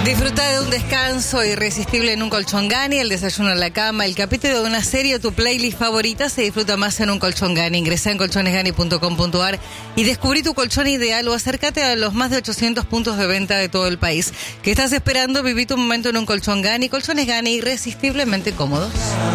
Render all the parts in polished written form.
Disfruta de un descanso irresistible en un colchón Gani, el desayuno en la cama, el capítulo de una serie o tu playlist favorita se disfruta más en un colchón Gani. Ingresá en colchonesgani.com.ar y descubrí tu colchón ideal o acércate a los más de 800 puntos de venta de todo el país. ¿Qué estás esperando? Viví tu momento en un colchón Gani. Colchones Gani, irresistiblemente cómodos.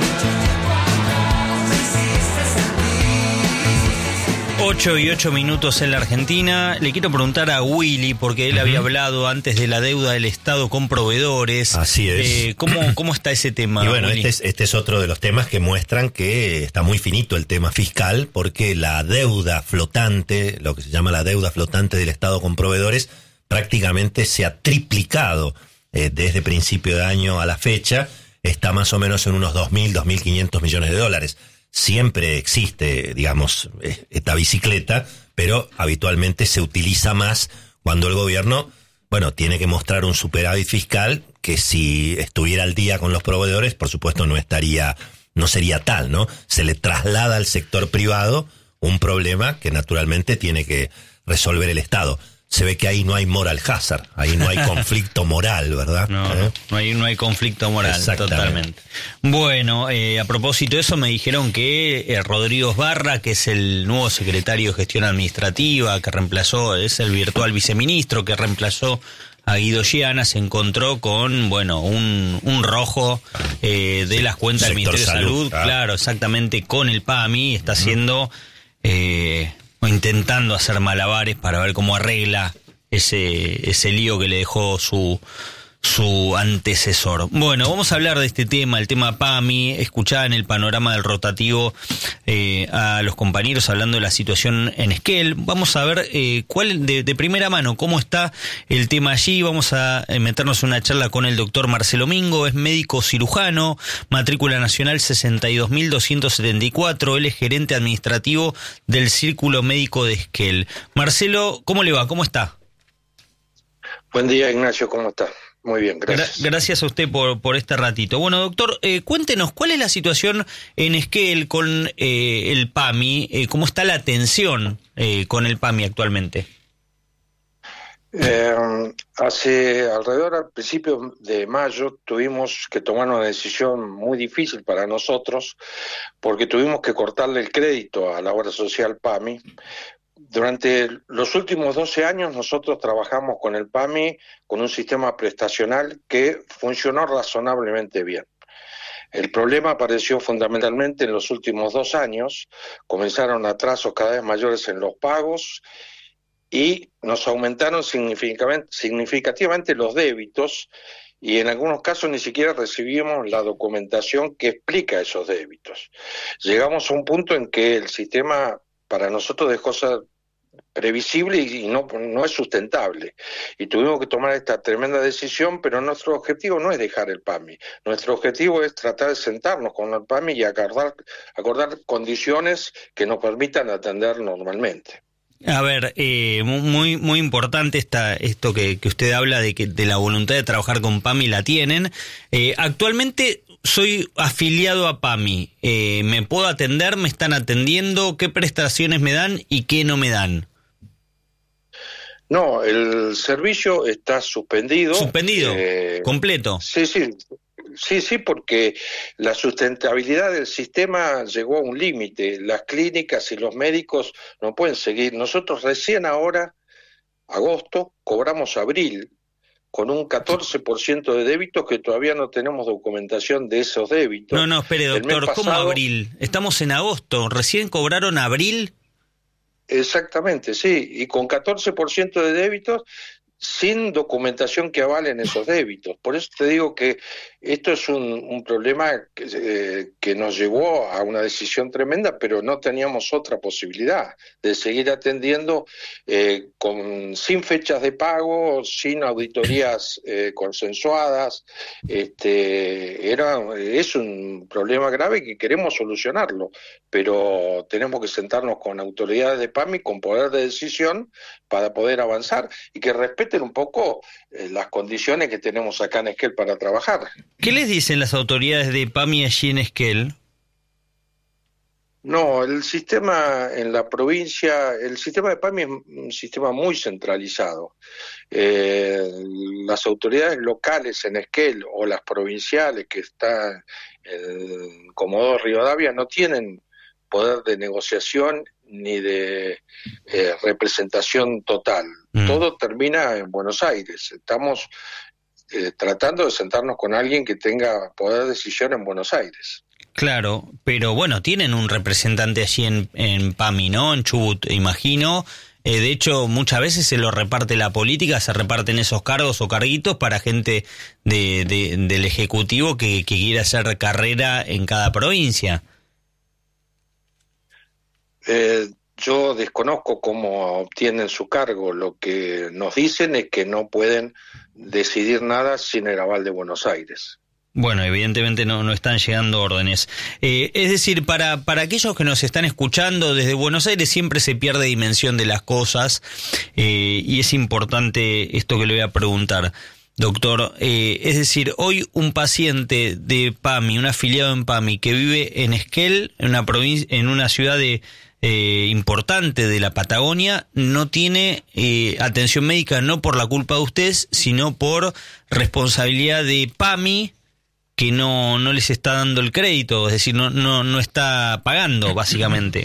8:08 en la Argentina. Le quiero preguntar a Willy, porque él había hablado antes de la deuda del Estado con proveedores. Así es. ¿Cómo está ese tema? Y bueno, Willy? este es otro de los temas que muestran que está muy finito el tema fiscal, porque la deuda flotante, lo que se llama la deuda flotante del Estado con proveedores, prácticamente se ha triplicado desde principio de año a la fecha. Está más o menos en unos 2.500 millones de dólares. Siempre existe, digamos, esta bicicleta, pero habitualmente se utiliza más cuando el gobierno, bueno, tiene que mostrar un superávit fiscal que si estuviera al día con los proveedores, por supuesto no sería tal, ¿no? Se le traslada al sector privado un problema que naturalmente tiene que resolver el Estado. Se ve que ahí no hay moral hazard, ahí no hay conflicto moral, ¿verdad? No hay conflicto moral, totalmente. Bueno, a propósito de eso me dijeron que Rodrigo Barra, que es el nuevo secretario de Gestión Administrativa, que es el virtual viceministro, que reemplazó a Guido Giana, se encontró con, bueno, un rojo de las cuentas del Ministerio de Salud, claro, exactamente, con el PAMI, está haciendo... intentando hacer malabares para ver cómo arregla ese lío que le dejó su antecesor. Bueno, vamos a hablar de este tema, el tema PAMI. Escuchaba en el panorama del rotativo a los compañeros hablando de la situación en Esquel. Vamos a ver de primera mano cómo está el tema allí. Vamos a meternos en una charla con el doctor Marcelo Mingo, es médico cirujano, matrícula nacional 62.274, él es gerente administrativo del Círculo Médico de Esquel. Marcelo, ¿cómo le va? ¿Cómo está? Buen día, Ignacio, ¿cómo está? Muy bien, gracias. Gracias a usted por este ratito. Bueno, doctor, cuéntenos, ¿cuál es la situación en Esquel con el PAMI? ¿Cómo está la atención con el PAMI actualmente? Hace alrededor al principio de mayo tuvimos que tomar una decisión muy difícil para nosotros, porque tuvimos que cortarle el crédito a la obra social PAMI. Durante los últimos 12 años nosotros trabajamos con el PAMI con un sistema prestacional que funcionó razonablemente bien. El problema apareció fundamentalmente en los últimos 2 años, comenzaron atrasos cada vez mayores en los pagos y nos aumentaron significativamente los débitos y en algunos casos ni siquiera recibimos la documentación que explica esos débitos. Llegamos a un punto en que el sistema para nosotros dejó ser previsible y no es sustentable. Y tuvimos que tomar esta tremenda decisión, pero nuestro objetivo no es dejar el PAMI. Nuestro objetivo es tratar de sentarnos con el PAMI y acordar condiciones que nos permitan atender normalmente. A ver, muy importante esto que usted habla de la voluntad de trabajar con PAMI, la tienen. Actualmente soy afiliado a PAMI, ¿me puedo atender? ¿Me están atendiendo? ¿Qué prestaciones me dan y qué no me dan? No, el servicio está suspendido. ¿Suspendido? ¿Completo? Sí, porque la sustentabilidad del sistema llegó a un límite. Las clínicas y los médicos no pueden seguir. Nosotros recién ahora, agosto, cobramos abril, con un 14% de débitos que todavía no tenemos documentación de esos débitos. No, espere, doctor, ¿cómo abril? Estamos en agosto, ¿recién cobraron abril? Exactamente, sí, y con 14% de débitos sin documentación que avalen esos débitos. Por eso te digo que esto es un problema que nos llevó a una decisión tremenda, pero no teníamos otra posibilidad de seguir atendiendo sin fechas de pago, sin auditorías consensuadas. Es un problema grave que queremos solucionarlo, pero tenemos que sentarnos con autoridades de PAMI con poder de decisión para poder avanzar y que respeten un poco las condiciones que tenemos acá en Esquel para trabajar. ¿Qué les dicen las autoridades de PAMI allí en Esquel? No, el sistema en la provincia, el sistema de PAMI es un sistema muy centralizado. Las autoridades locales en Esquel o las provinciales que están en Comodoro Rivadavia no tienen poder de negociación ni de representación total. Todo termina en Buenos Aires. Estamos tratando de sentarnos con alguien que tenga poder de decisión en Buenos Aires. Claro, pero bueno, tienen un representante allí en PAMI, ¿no? En Chubut, imagino. De hecho, muchas veces se lo reparte la política, se reparten esos cargos o carguitos para gente del Ejecutivo que quiera hacer carrera en cada provincia. Yo desconozco cómo obtienen su cargo. Lo que nos dicen es que no pueden decidir nada sin el aval de Buenos Aires. Bueno, evidentemente no están llegando órdenes. Es decir, para aquellos que nos están escuchando desde Buenos Aires siempre se pierde dimensión de las cosas y es importante esto que le voy a preguntar, doctor. Es decir, hoy un paciente de PAMI, un afiliado en PAMI que vive en Esquel, en una ciudad importante de la Patagonia, no tiene atención médica no por la culpa de ustedes, sino por responsabilidad de PAMI, que no les está dando el crédito, es decir, no está pagando, básicamente.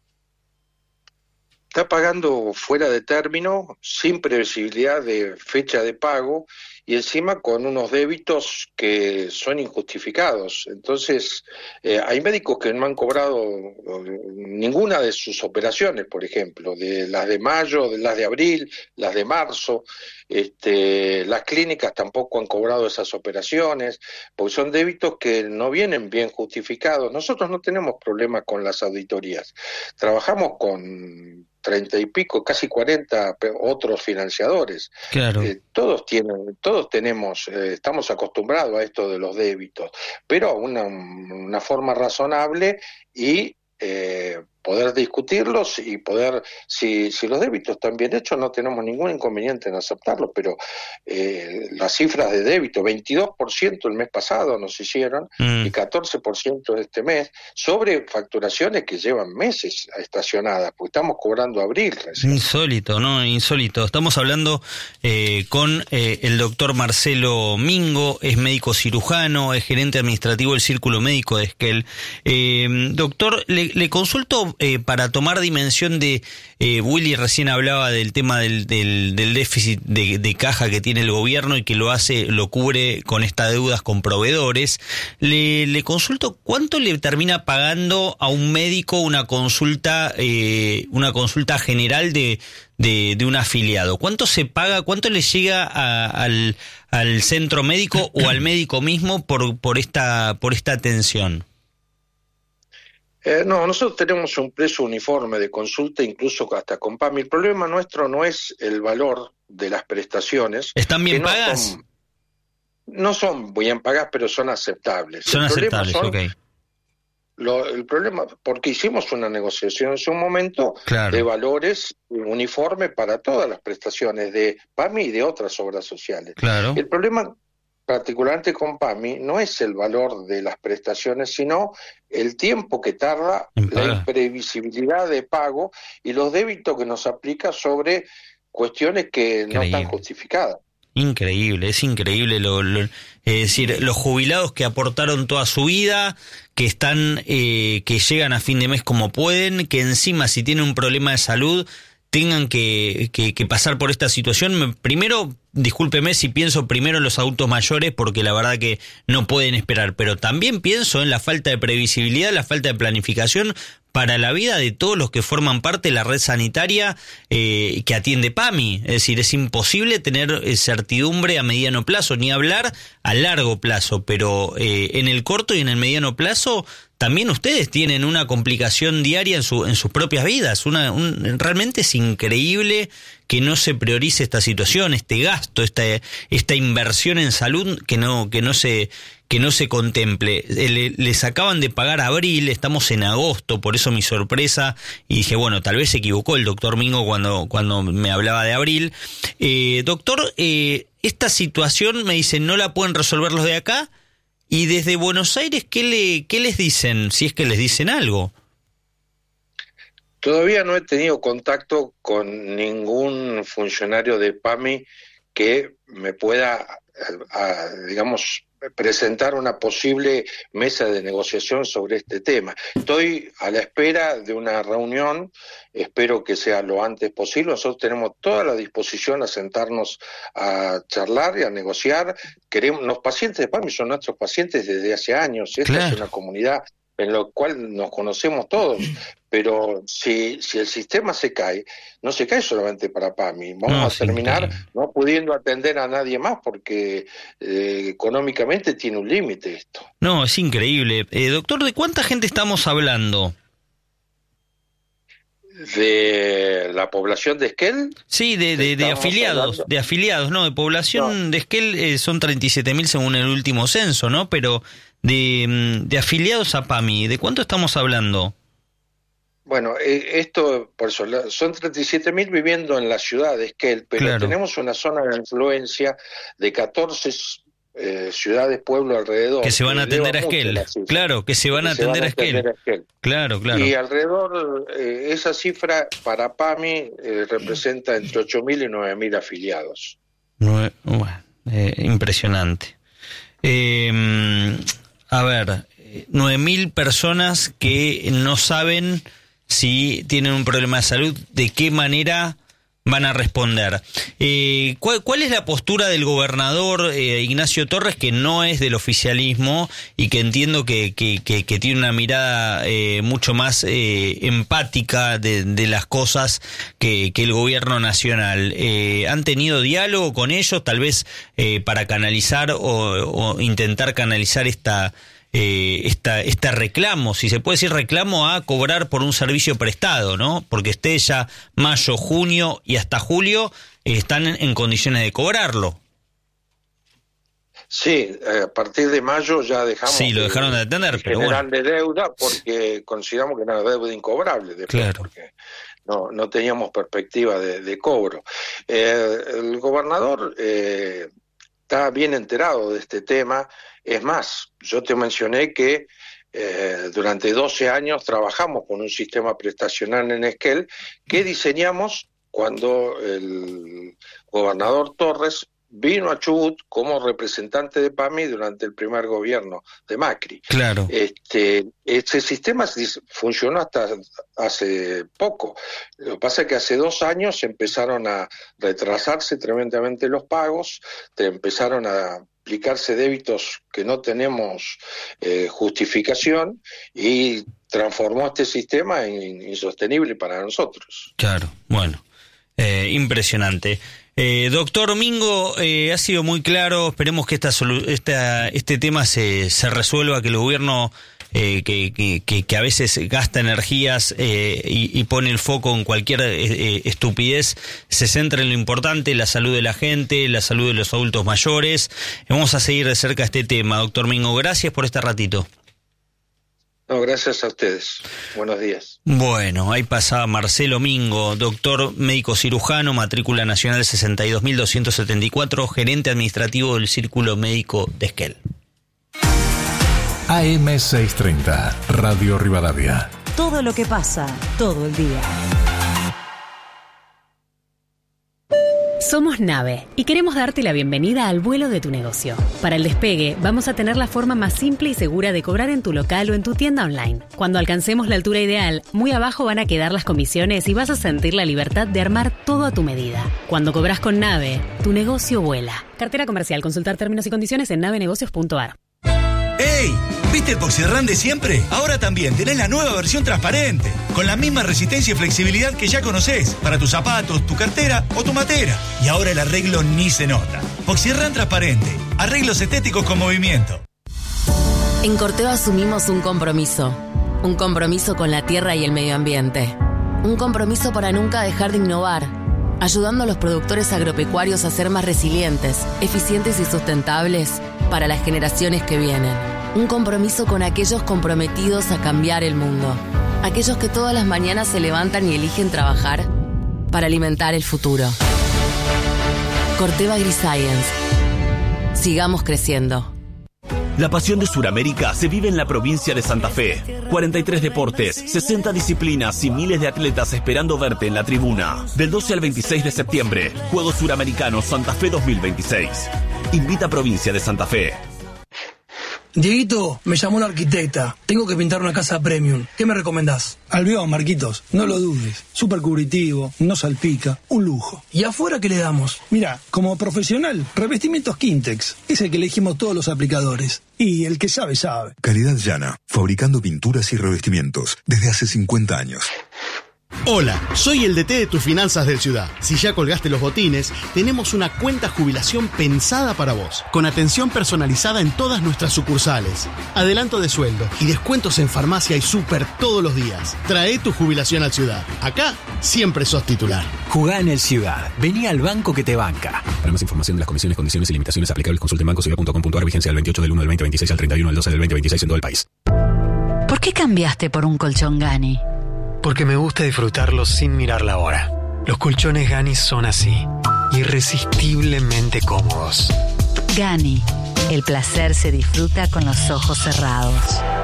Está pagando fuera de término, sin previsibilidad de fecha de pago, y encima con unos débitos que son injustificados. Entonces, hay médicos que no han cobrado ninguna de sus operaciones, por ejemplo, de las de mayo, de las de abril, las de marzo. Las clínicas tampoco han cobrado esas operaciones, porque son débitos que no vienen bien justificados. Nosotros no tenemos problema con las auditorías. Trabajamos con 30 y pico, casi 40 otros financiadores. Claro. Todos tenemos, estamos acostumbrados a esto de los débitos, pero una forma razonable y poder discutirlos y poder, si los débitos están bien hechos, no tenemos ningún inconveniente en aceptarlos, pero las cifras de débito, 22% el mes pasado nos hicieron y 14% este mes, sobre facturaciones que llevan meses estacionadas, porque estamos cobrando abril recién. Insólito, ¿no? Insólito. Estamos hablando con el doctor Marcelo Mingo, es médico cirujano, es gerente administrativo del Círculo Médico de Esquel. Doctor, le consulto para tomar dimensión de Willy recién hablaba del tema del déficit de caja que tiene el gobierno y que lo cubre con estas deudas con proveedores. Le consulto cuánto le termina pagando a un médico una consulta general de un afiliado. ¿Cuánto se paga? ¿Cuánto le llega al centro médico o al médico mismo por esta atención? No, nosotros tenemos un precio uniforme de consulta, incluso hasta con PAMI. El problema nuestro no es el valor de las prestaciones. ¿Están bien pagas? No son bien pagas, pero son aceptables. Son aceptables, ok. El problema, porque hicimos una negociación en su momento, claro, de valores uniforme para todas las prestaciones de PAMI y de otras obras sociales. Claro. El problema, particularmente con PAMI, no es el valor de las prestaciones, sino el tiempo que tarda, la imprevisibilidad de pago y los débitos que nos aplica sobre cuestiones que no están justificadas. Increíble, es increíble es decir, los jubilados que aportaron toda su vida, que que llegan a fin de mes como pueden, que encima si tienen un problema de salud tengan que pasar por esta situación. Primero, discúlpeme si pienso primero en los adultos mayores, porque la verdad que no pueden esperar, pero también pienso en la falta de previsibilidad, la falta de planificación para la vida de todos los que forman parte de la red sanitaria que atiende PAMI. Es decir, es imposible tener certidumbre a mediano plazo, ni hablar a largo plazo, pero en el corto y en el mediano plazo también ustedes tienen una complicación diaria en sus propias vidas. Realmente es increíble que no se priorice esta situación, este gasto, esta inversión en salud que no se contemple. Les acaban de pagar abril, estamos en agosto, por eso mi sorpresa, y dije, bueno, tal vez se equivocó el doctor Mingo cuando me hablaba de abril. Doctor, esta situación, me dicen, no la pueden resolver los de acá, y desde Buenos Aires, ¿qué les dicen, si es que les dicen algo? Todavía no he tenido contacto con ningún funcionario de PAMI que me pueda, digamos, presentar una posible mesa de negociación sobre este tema. Estoy a la espera de una reunión, espero que sea lo antes posible. Nosotros tenemos toda la disposición a sentarnos a charlar y a negociar. Los pacientes de PAMI son nuestros pacientes desde hace años. Esta es una comunidad en la cual nos conocemos todos, pero si el sistema se cae, no se cae solamente para PAMI, vamos a terminar no pudiendo atender a nadie más porque económicamente tiene un límite esto. No, es increíble. Doctor, ¿de cuánta gente estamos hablando? ¿De la población de Esquel? Sí, de afiliados, hablando? De afiliados, no, de población de Esquel son 37.000 según el último censo, ¿no? Pero de afiliados a PAMI, ¿de cuánto estamos hablando? Bueno, esto, por eso, son 37.000 viviendo en la ciudad de Esquel, pero tenemos una zona de influencia de 14 ciudades, pueblos alrededor. Que se van a atender a Esquel. Claro, que se van a atender a Esquel. Claro. Y alrededor, esa cifra para PAMI representa entre 8.000 y 9.000 afiliados. Impresionante. A ver, 9.000 personas que no saben si tienen un problema de salud, de qué manera van a responder. ¿Cuál es la postura del gobernador Ignacio Torres, que no es del oficialismo y que entiendo que tiene una mirada mucho más empática de las cosas que el gobierno nacional? ¿Han tenido diálogo con ellos, tal vez para canalizar o intentar canalizar este reclamo, si se puede decir reclamo, a cobrar por un servicio prestado, ¿no? Porque esté ya mayo, junio y hasta julio están en condiciones de cobrarlo. Sí, a partir de mayo ya dejamos. Sí, lo dejaron de atender, pero general de deuda porque consideramos que era deuda incobrable después, porque no teníamos perspectiva de cobro. El gobernador está bien enterado de este tema. Es más, yo te mencioné que durante 12 años trabajamos con un sistema prestacional en Esquel que diseñamos cuando el gobernador Torres vino a Chubut como representante de PAMI durante el primer gobierno de Macri. Claro. Ese sistema funcionó hasta hace poco. Lo que pasa es que hace 2 años empezaron a retrasarse tremendamente los pagos, empezaron a aplicarse débitos que no tenemos justificación y transformó este sistema en insostenible para nosotros. Claro, bueno, impresionante. Doctor Mingo, ha sido muy claro. Esperemos que este tema se resuelva, que el gobierno que a veces gasta energías y pone el foco en cualquier estupidez, se centra en lo importante, la salud de la gente, la salud de los adultos mayores. Vamos a seguir de cerca este tema. Doctor Mingo, gracias por este ratito. No, gracias a ustedes. Buenos días. Bueno, ahí pasaba Marcelo Mingo, doctor médico cirujano, matrícula nacional 62.274, gerente administrativo del Círculo Médico de Esquel. AM630, Radio Rivadavia. Todo lo que pasa, todo el día. Somos Nave y queremos darte la bienvenida al vuelo de tu negocio. Para el despegue, vamos a tener la forma más simple y segura de cobrar en tu local o en tu tienda online. Cuando alcancemos la altura ideal, muy abajo van a quedar las comisiones y vas a sentir la libertad de armar todo a tu medida. Cuando cobras con Nave, tu negocio vuela. Cartera comercial. Consultar términos y condiciones en navenegocios.ar. ¡Ey! ¿Viste el Poxirrán de siempre? Ahora también tenés la nueva versión transparente, con la misma resistencia y flexibilidad que ya conocés, para tus zapatos, tu cartera o tu matera. Y ahora el arreglo ni se nota. Poxirrán transparente, arreglos estéticos con movimiento. En Corteva asumimos un compromiso con la tierra y el medio ambiente. Un compromiso para nunca dejar de innovar, ayudando a los productores agropecuarios a ser más resilientes, eficientes y sustentables para las generaciones que vienen. Un compromiso con aquellos comprometidos a cambiar el mundo. Aquellos que todas las mañanas se levantan y eligen trabajar para alimentar el futuro. Corteva AgriScience. Sigamos creciendo. La pasión de Sudamérica se vive en la provincia de Santa Fe. 43 deportes, 60 disciplinas y miles de atletas esperando verte en la tribuna. Del 12 al 26 de septiembre, Juegos Suramericanos Santa Fe 2026. Invita a Provincia de Santa Fe. Dieguito, me llamó la arquitecta. Tengo que pintar una casa premium. ¿Qué me recomendás? Albión, Marquitos. No lo dudes. Súper cubritivo, no salpica. Un lujo. ¿Y afuera qué le damos? Mira, como profesional, revestimientos Quintex. Es el que elegimos todos los aplicadores. Y el que sabe, sabe. Calidad Llana. Fabricando pinturas y revestimientos. Desde hace 50 años. Hola, soy el DT de tus finanzas del Ciudad. Si ya colgaste los botines, tenemos una cuenta jubilación pensada para vos, con atención personalizada en todas nuestras sucursales, adelanto de sueldo y descuentos en farmacia y súper todos los días. Trae tu jubilación al Ciudad. Acá siempre sos titular. Jugá en el Ciudad. Vení al banco que te banca. Para más información de las comisiones, condiciones y limitaciones aplicables, consulte en bancociudad.com.ar. Vigencia del 28 del 1 del 2026 al 31 del 12 del 2026 en todo el país. ¿Por qué cambiaste por un colchón Gani? Porque me gusta disfrutarlos sin mirar la hora. Los colchones Gani son así, irresistiblemente cómodos. Gani, el placer se disfruta con los ojos cerrados.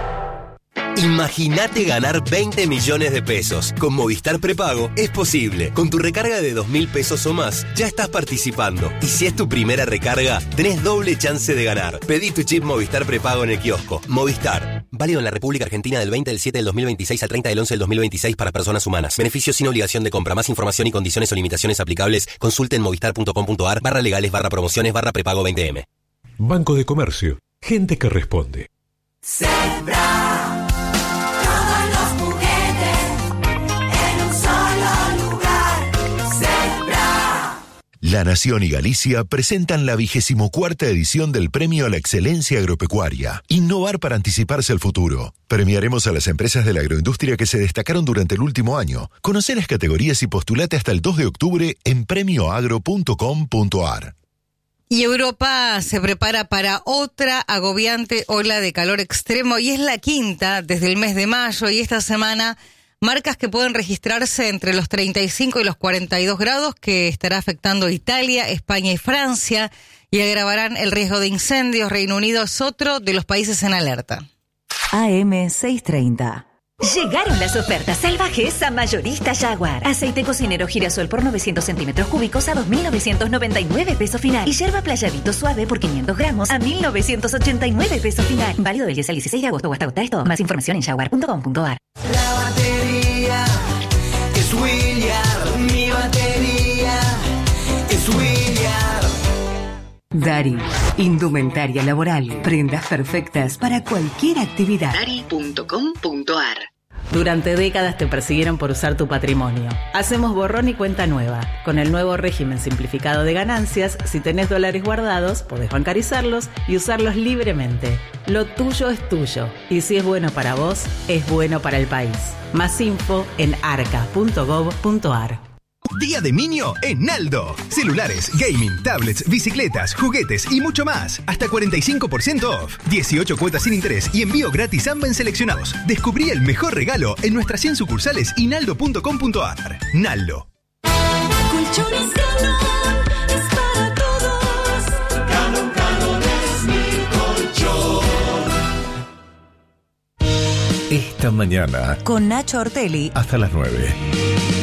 Imagínate ganar 20 millones de pesos. Con Movistar Prepago es posible. Con tu recarga de 2.000 pesos o más, ya estás participando. Y si es tu primera recarga, tenés doble chance de ganar. Pedí tu chip Movistar Prepago en el kiosco. Movistar. Válido en la República Argentina del 20 del 7 del 2026 al 30 del 11 del 2026 para personas humanas. Beneficios sin obligación de compra. Más información y condiciones o limitaciones aplicables. Consulte en movistar.com.ar/legales/promociones/prepago 20M. Banco de Comercio. Gente que responde. Zebra. Todos los juguetes en un solo lugar. Zebra. La Nación y Galicia presentan la 24ª edición del Premio a la Excelencia Agropecuaria. Innovar para anticiparse al futuro. Premiaremos a las empresas de la agroindustria que se destacaron durante el último año. Conoce las categorías y postulate hasta el 2 de octubre en premioagro.com.ar. Y Europa se prepara para otra agobiante ola de calor extremo y es la quinta desde el mes de mayo, y esta semana marcas que pueden registrarse entre los 35 y los 42 grados que estará afectando Italia, España y Francia y agravarán el riesgo de incendios. Reino Unido es otro de los países en alerta. AM630. Llegaron las ofertas salvajes a Mayorista Jaguar. Aceite cocinero girasol por 900 centímetros cúbicos a 2.999 pesos final. Y yerba playadito suave por 500 gramos a 1.989 pesos final. Válido del 10 al 16 de agosto o hasta agotar esto. Más información en jaguar.com.ar. La batería es William. Mi batería es William. Dari, indumentaria laboral, prendas perfectas para cualquier actividad. Dari.com.ar. Durante décadas te persiguieron por usar tu patrimonio. Hacemos borrón y cuenta nueva. Con el nuevo régimen simplificado de ganancias, si tenés dólares guardados, podés bancarizarlos y usarlos libremente. Lo tuyo es tuyo. Y si es bueno para vos, es bueno para el país. Más info en arca.gov.ar. Día de Minio en Naldo. Celulares, gaming, tablets, bicicletas, juguetes y mucho más. Hasta 45% off. 18 cuotas sin interés y envío gratis ambas en seleccionados. Descubrí el mejor regalo en nuestras 100 sucursales y naldo.com.ar. Naldo. Colchones Galón es para todos. Galón, Galón es mi colchón. Esta mañana Con Nacho Ortelli. hasta las 9.